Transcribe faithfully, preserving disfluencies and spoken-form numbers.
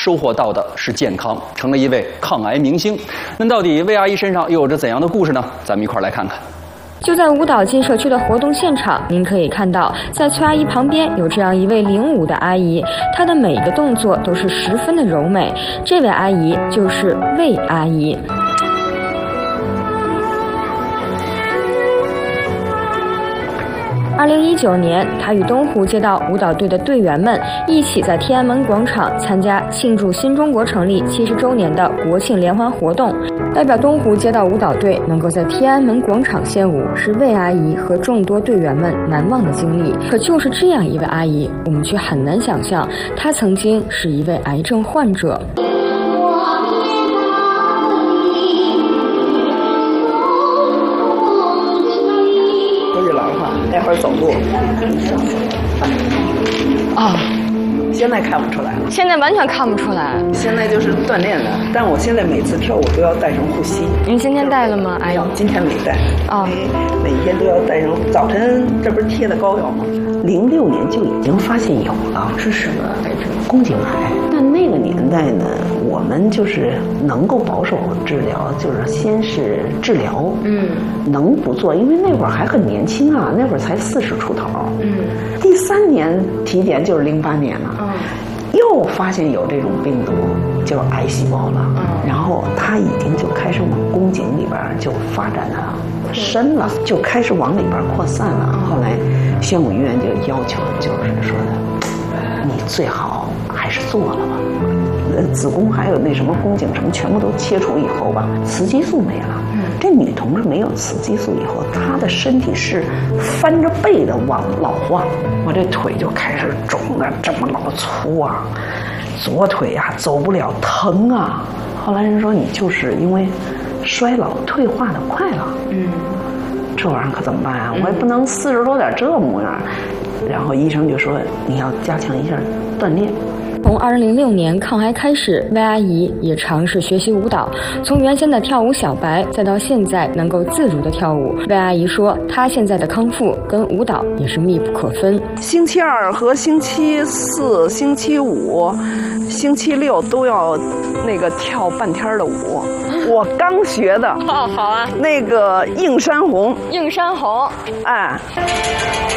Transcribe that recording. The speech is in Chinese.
收获到的是健康，成了一位抗癌明星。那到底魏阿姨身上又有着怎样的故事呢？咱们一块儿来看看。 就在舞蹈进社区的活动现场，您可以看到，在崔阿姨旁边有这样一位领舞的阿姨，她的每个动作都是十分的柔美。这位阿姨就是魏阿姨。二零一九年，她与东湖街道舞蹈队的队员们一起在天安门广场参加庆祝新中国成立七十周年的国庆联欢活动。代表东湖街道舞蹈队能够在天安门广场献舞，是魏阿姨和众多队员们难忘的经历。可就是这样一位阿姨，我们却很难想象她曾经是一位癌症患者。 待会儿走路啊、哦，现在看不出来了， 现在完全看不出来。 现在就是锻炼的，但我现在每次跳舞都要带上护膝。 您今天带了吗？哎呦， 今天没带啊、哦， 每天都要带上。早晨这不是贴的膏药吗？零六年就已经发现有了，是什么癌症？宫颈癌。但那个年代呢，我们就是能够保守治疗，就是先是治疗，嗯，能不做，因为那会儿还很年轻啊，那会儿才四十出头，嗯。第三年体检就是零八年了，嗯，又发现有这种病毒，就是癌细胞了，嗯，然后它已经就开始往宫颈里边就发展的深了，就开始往里边扩散了。后来宣武医院就要求，就是说的，你最好还是做了吧。子宫还有那什么宫颈什么全部都切除以后吧，雌激素没了。嗯，这女同志没有雌激素以后，她的身体是翻着背的往老化，我这腿就开始肿的这么老粗啊，左腿呀、啊、走不了，疼啊。后来人说你就是因为衰老退化的快了。嗯，这玩意儿可怎么办啊？我也不能四十多点这模样。然后医生就说你要加强一下锻炼。 从二零零六年抗癌开始，魏阿姨也尝试学习舞蹈，从原先的跳舞小白，再到现在能够自如的跳舞。魏阿姨说，她现在的康复跟舞蹈也是密不可分。 星期二和星期四、星期五、星期六都要那个跳半天的舞。我刚学的。哦，好啊。那个映山红。映山红。哎。